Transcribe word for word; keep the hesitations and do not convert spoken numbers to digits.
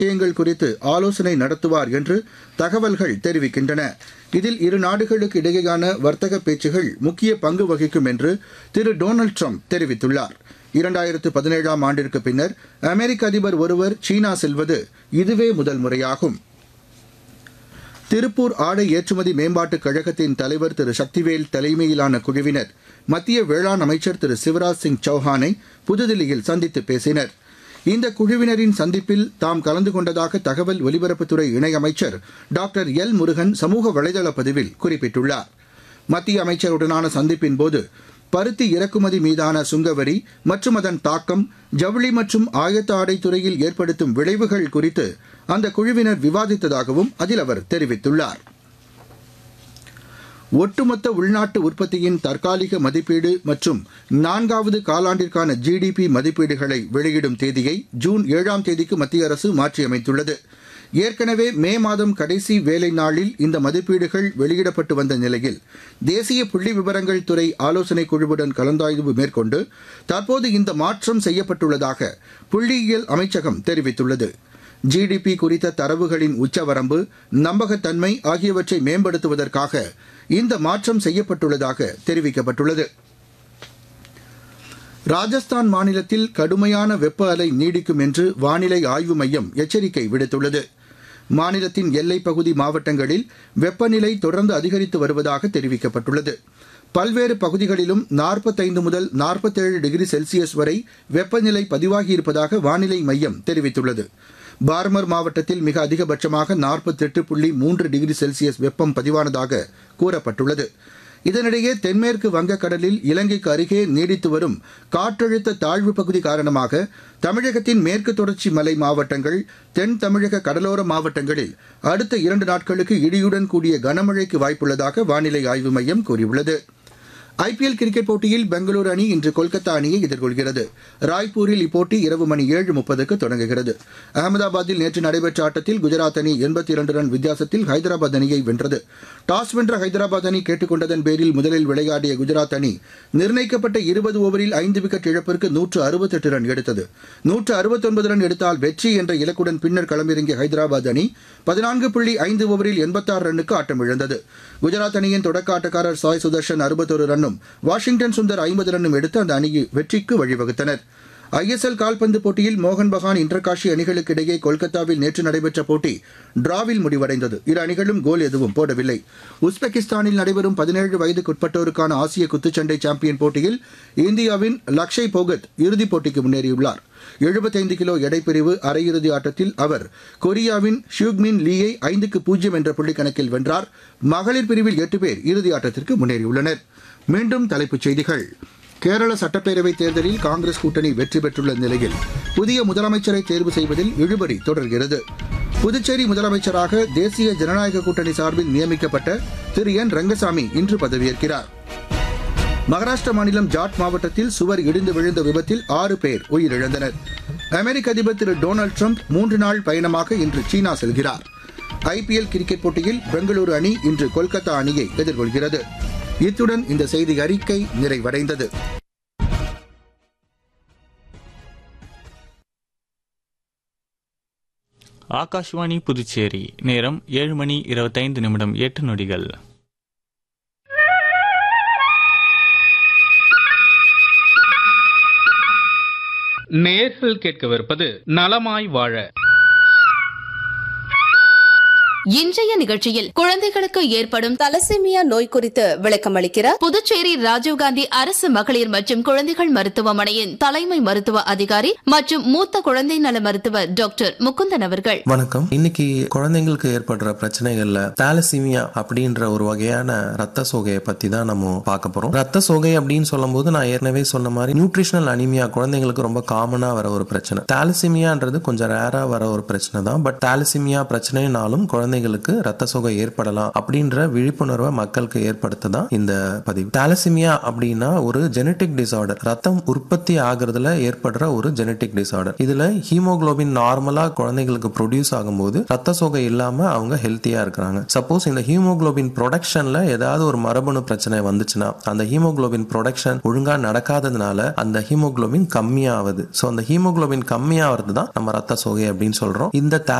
விஷயங்கள் குறித்து ஆலோசனை நடத்துவார் என்று தகவல்கள் தெரிவிக்கின்றன. இதில் இரு நாடுகளுக்கு இடையேயான வர்த்தக பேச்சுகள் முக்கிய பங்கு வகிக்கும் என்று திரு டொனால்டு ட்ரம்ப் தெரிவித்துள்ளார். இரண்டாயிரத்து பதினேழாம் ஆண்டிற்கு பின்னர் அமெரிக்க அதிபர் ஒருவர் சீனா செல்வது இதுவே முதல் முறையாகும். திருப்பூர் ஆடை ஏற்றுமதி மேம்பாட்டுக் கழகத்தின் தலைவர் திரு சக்திவேல் தலைமையிலான குழுவினர் மத்திய வேளாண் அமைச்சர் திரு சிவராஜ் சிங் சௌஹானை புதுதில்லியில் சந்தித்து பேசினர். இந்த குழுவினரின் சந்திப்பில் தாம் கலந்து கொண்டதாக தகவல் ஒலிபரப்புத்துறை இணையமைச்சர் டாக்டர் எல் முருகன் சமூக வலைதள பதிவில் குறிப்பிட்டுள்ளார். மத்திய அமைச்சருடனான சந்திப்பின்போது பருத்தி இறக்குமதி மீதான சுங்கவரி மற்றும் அதன் தாக்கம் ஜவுளி மற்றும் ஆயத்த ஆடை துறையில் ஏற்படுத்தும் விளைவுகள் குறித்து அந்த குழுவினர் விவாதித்ததாகவும் அதில் அவர் தெரிவித்துள்ளார். ஒட்டுமொத்த உள்நாட்டு உற்பத்தியின் தற்காலிக மதிப்பீடு மற்றும் நான்காவது காலாண்டிற்கான ஜிடிபி மதிப்பீடுகளை வெளியிடும் தேதியை ஜூன் ஏழாம் தேதிக்கு மத்திய அரசு மாற்றியமைத்துள்ளது. ஏற்கனவே மே மாதம் கடைசி வேலை நாளில் இந்த மதிப்பீடுகள் வெளியிடப்பட்டு வந்த நிலையில் தேசிய புள்ளி விவரங்கள் துறை ஆலோசனைக் குழுவுடன் கலந்தாய்வு மேற்கொண்டு தற்போது இந்த மாற்றம் செய்யப்பட்டுள்ளதாக புள்ளியியல் அமைச்சகம் தெரிவித்துள்ளது. ஜிடிபி குறித்த தரவுகளின் உச்சவரம்பு, நம்பகத்தன்மை ஆகியவற்றை மேம்படுத்துவதற்காக இந்த மாற்றம் செய்யப்பட்டுள்ளதாக தெரிவிக்கப்பட்டுள்ளது. ராஜஸ்தான் மாநிலத்தில் கடுமையான வெப்ப அலை நீடிக்கும் என்று வானிலை ஆய்வு மையம் எச்சரிக்கை விடுத்துள்ளது. மாநிலத்தின் எல்லைப் பகுதி மாவட்டங்களில் வெப்பநிலை தொடர்ந்து அதிகரித்து வருவதாக தெரிவிக்கப்பட்டுள்ளது. பல்வேறு பகுதிகளிலும் நாற்பத்தைந்து முதல் நாற்பத்தேழு டிகிரி செல்சியஸ் வரை வெப்பநிலை பதிவாகியிருப்பதாக வானிலை மையம் தெரிவித்துள்ளது. பார்மர் மாவட்டத்தில் மிக அதிகபட்சமாக நாற்பத்தெட்டு புள்ளி மூன்று டிகிரி செல்சியஸ் வெப்பம் பதிவானதாக கூறப்பட்டுள்ளது. இதனிடையே தென்மேற்கு வங்கக்கடலில் இலங்கைக்கு அருகே நீடித்து வரும் காற்றழுத்த தாழ்வு பகுதி காரணமாக தமிழகத்தின் மேற்கு தொடர்ச்சி மலை மாவட்டங்கள், தென் தமிழக கடலோர மாவட்டங்களில் அடுத்த இரண்டு நாட்களுக்கு இடியுடன் கூடிய கனமழைக்கு வாய்ப்புள்ளதாக வானிலை ஆய்வு மையம் கூறியுள்ளது. ஐபிஎல் கிரிக்கெட் போட்டியில் பெங்களூரு அணி இன்று கொல்கத்தா அணியை எதிர்கொள்கிறது. ராய்ப்பூரில் இப்போட்டி இரவு மணி ஏழு முப்பதுக்கு தொடங்குகிறது. அகமதாபாத்தில் நேற்று நடைபெற்ற ஆட்டத்தில் குஜராத் அணி எண்பத்தி இரண்டு ரன் வித்தியாசத்தில் ஹைதராபாத் அணியை வென்றது. டாஸ் வென்ற ஹைதராபாத் அணி கேட்டுக் கொண்டதன் பேரில் முதலில் விளையாடிய குஜராத் அணி நிர்ணயிக்கப்பட்ட இருபது ஓவரில் ஐந்து விக்கெட் இழப்பிற்கு நூற்று அறுபத்தெட்டு ரன் எடுத்தது. நூற்று அறுபத்தொன்பது ரன் எடுத்தால் வெற்றி என்ற இலக்குடன் பின்னர் களமிறங்கிய ஹைதராபாத் அணி பதினான்கு புள்ளி ஐந்து ஓவரில் எண்பத்தாறு ரன்னுக்கு ஆட்டம் இழந்தது. குஜராத் அணியின் தொடக்க ஆட்டக்காரர் சாய் சுதர்ஷன் அறுபத்தொரு ரன்னும் வாஷிங்டன் சுந்தர் ஐம்பது ரன்னும் எடுத்து அந்த அணியை வெற்றிக்கு வழிவகுத்தனர். ஐஎஸ்எல் கால்பந்து போட்டியில் மோகன் பகான் இன்டர்காஷி அணிகளுக்கு இடையே கொல்கத்தாவில் நேற்று நடைபெற்ற போட்டி டிராவில் முடிவடைந்தது. இரு அணிகளும் கோல் எதுவும் போடவில்லை. உஸ்பெகிஸ்தானில் நடைபெறும் பதினேழு வயதுக்குட்பட்டோருக்கான ஆசிய குத்துச்சண்டை சாம்பியன் போட்டியில் இந்தியாவின் லக்ஷய் போகத் இறுதிப் போட்டிக்கு முன்னேறியுள்ளார். எழுபத்தைந்து கிலோ எடைப்பிரிவு அரையிறுதி ஆட்டத்தில் அவர் கொரியாவின் ஷியூக்மின் லீயை ஐந்துக்கு பூஜ்ஜியம் என்ற புள்ளி கணக்கில் வென்றார். மகளிர் பிரிவில் எட்டு பேர் இறுதி ஆட்டத்திற்கு முன்னேறியுள்ளனர். மீண்டும் தலைப்புச் செய்திகள். கேரள சட்டப்பேரவைத் தேர்தலில் காங்கிரஸ் கூட்டணி வெற்றி பெற்றுள்ள நிலையில் புதிய முதலமைச்சரை தேர்வு செய்வதில் இழுபறி தொடர்கிறது. புதுச்சேரி முதலமைச்சராக தேசிய ஜனநாயக கூட்டணி சார்பில் நியமிக்கப்பட்ட திரு என் ரங்கசாமி இன்று பதவியேற்கிறார். மகாராஷ்டிர மாநிலம் ஜாட் மாவட்டத்தில் சுவர் இடிந்து விழுந்த விபத்தில் ஆறு பேர் உயிரிழந்தனர். அமெரிக்க அதிபர் திரு டொனால்டு ட்ரம்ப் மூன்று நாள் பயணமாக இன்று சீனா செல்கிறார். ஐபிஎல் கிரிக்கெட் போட்டியில் பெங்களூரு அணி இன்று கொல்கத்தா அணியை எதிர்கொள்கிறது. இத்துடன் இந்த செய்தி அறிக்கை நிறைவடைந்தது. ஆகாஷ்வாணி புதுச்சேரி. நேரம் ஏழு மணி இருபத்தைந்து நிமிடம் எட்டு நொடிகள். நேயர்கள் கேட்கவிருப்பது நலமாய் வாழ. இன்றைய நிகழ்ச்சியில் குழந்தைகளுக்கு ஏற்படும் தலசீமியா நோய் குறித்து விளக்கம் அளிக்கிறார் புதுச்சேரி ராஜீவ்காந்தி அரசு மகளிர் மற்றும் குழந்தைகள் மருத்துவமனையின் தலைமை மருத்துவ அதிகாரி மற்றும் மூத்த குழந்தை நல மருத்துவர் டாக்டர் முகுந்தன் அவர்கள். வணக்கம். இன்னைக்கு குழந்தைங்களுக்கு ஏற்படுற பிரச்சனைகள்ல தாலசீமியா அப்படின்ற ஒரு வகையான ரத்த சோகையை பத்தி தான் நம்ம பார்க்க போறோம். ரத்த சோகை அப்படின்னு சொல்லும் போது நான் ஏற்கனவே சொன்ன மாதிரி நியூட்ரிஷனல் அனிமியா குழந்தைங்களுக்கு ரொம்ப காமனா வர ஒரு பிரச்சனை. தாலசீமியான்றது கொஞ்சம் ரேரா வர ஒரு பிரச்சனை தான். பட் தாலசீமியா பிரச்சனைனாலும் குழந்தை குழந்தைகளுக்கு ரத்த சோகை ஏற்படலாம் அப்படின்ற விழிப்புணர்வை மக்களுக்கு ஏற்படுத்த தான் இந்த பதிவு. தாலசிமியா அப்படின்னா ஒரு ஜெனட்டிக் டிசார்டர், ரத்தம் உற்பத்தி ஆகுறதுல ஏற்படுற ஒரு ஜெனட்டிக் டிசார்டர். இதுல ஹீமோகுளோபின் நார்மலா குழந்தைகளுக்கு ப்ரொடியூஸ் ஆகும்போது ரத்த சோகை இல்லாம அவங்க ஹெல்த்தியா இருக்கிறாங்க. சப்போஸ் இந்த ஹீமோகுளோபின் ப்ரொடக்ஷன்ல ஏதாவது ஒரு மரபணு பிரச்சனை வந்துச்சுன்னா அந்த ஹீமோகுளோபின் ப்ரொடக்ஷன் ஒழுங்கா நடக்காததுனால அந்த ஹீமோகுளோபின் கம்மியாகுது. சோ அந்த ஹீமோகுளோபின் கம்மியாகிறது தான் நம்ம ரத்த சோகை அப்படின்னு சொல்றோம். இந்த